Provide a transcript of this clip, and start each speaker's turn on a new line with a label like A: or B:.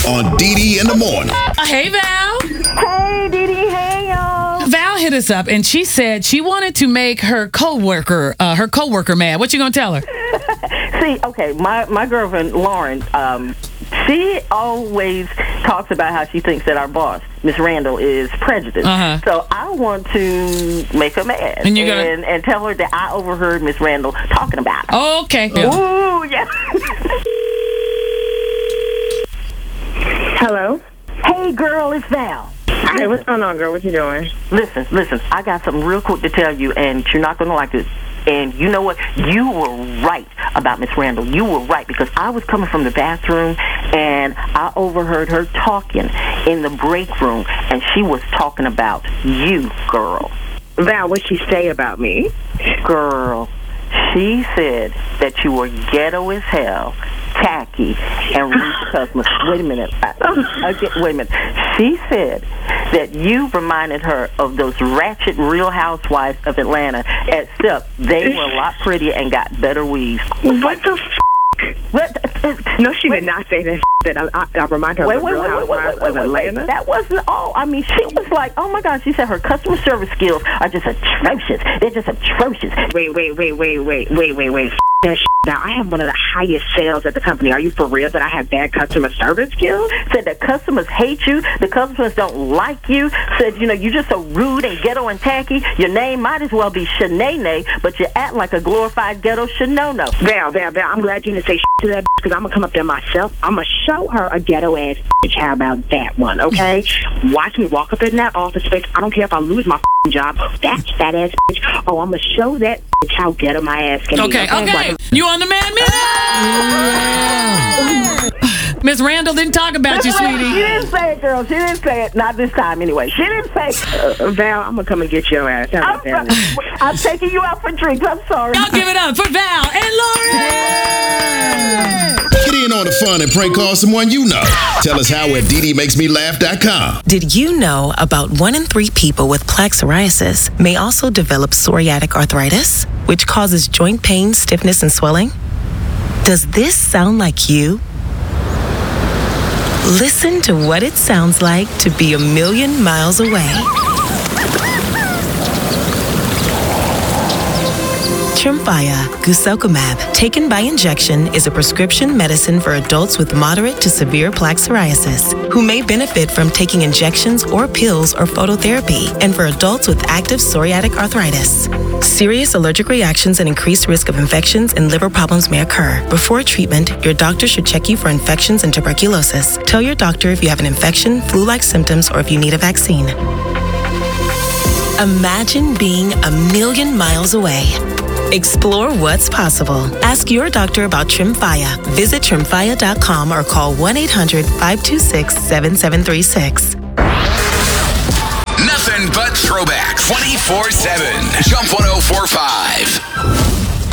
A: on Dee in the morning.
B: Hey, Val.
C: Hey, Dee. Hey, y'all.
B: Val hit us up, and she said she wanted to make her coworker mad. What you gonna tell her?
C: See, okay, my girlfriend Lauren, she always talks about how she thinks that our boss, Miss Randall, is prejudiced. So I want to make her mad and tell her that I overheard Miss Randall talking about her.
B: Okay.
C: Ooh, yeah.
D: Hello?
C: Hey, girl, it's Val.
D: Hey, what's going on, girl? What you doing?
C: Listen, I got something real quick to tell you, and you're not going to like this. And you know what? You were right about Miss Randall. You were right, because I was coming from the bathroom, and I overheard her talking in the break room, and she was talking about you, girl.
D: Val, what'd she say about me?
C: Girl, she said that you were ghetto as hell, tacky, and rude to customers. Wait a minute. Wait a minute. She said that you reminded her of those ratchet Real Housewives of Atlanta, except they were a lot prettier and got better weaves.
D: What the f***? No, she did not say that. I remind her of the Real Housewives of Atlanta.
C: That wasn't all. I mean, she was like, oh my God, she said her customer service skills are just atrocious. They're just atrocious.
D: Wait. That now, I have one of the highest sales at the company. Are you for real that I have bad customer service skills?
C: Said the customers hate you. The customers don't like you. Said, you're just so rude and ghetto and tacky. Your name might as well be Shanae, but you act like a glorified ghetto Shanono.
D: Val, I'm glad you didn't say to that because I'm going to come up there myself. I'm going to show her a ghetto-ass bitch. How about that one, okay? Watch me walk up in that office space. I don't care if I lose my job. That's that ass bitch. Oh, I'm going to show that bitch how ghetto my ass can be.
B: Okay. You on the Man Minute? Miss Randall didn't talk about you, sweetie.
C: She didn't say it, girl. She didn't say it. Not this time, anyway. She didn't say it.
D: Val, I'm going to come and get your ass.
C: I'm taking you out for drinks. I'm sorry.
B: Y'all give it up for Val and Lauren.
A: Get in on the fun and prank call someone you know. Tell us how at DDMakesMeLaugh.com.
E: Did you know about 1 in 3 people with plaque psoriasis may also develop psoriatic arthritis, which causes joint pain, stiffness, and swelling? Does this sound like you? Listen to what it sounds like to be a million miles away. Tremfya guselkumab, taken by injection, is a prescription medicine for adults with moderate to severe plaque psoriasis who may benefit from taking injections or pills or phototherapy, and for adults with active psoriatic arthritis. Serious allergic reactions and increased risk of infections and liver problems may occur. Before treatment, your doctor should check you for infections and tuberculosis. Tell your doctor if you have an infection, flu-like symptoms, or if you need a vaccine. Imagine being a million miles away. Explore what's possible. Ask your doctor about Tremfya. Visit Tremfya.com or call 1-800-526-7736.
F: Nothing but throwback 24/7. Jump 1045.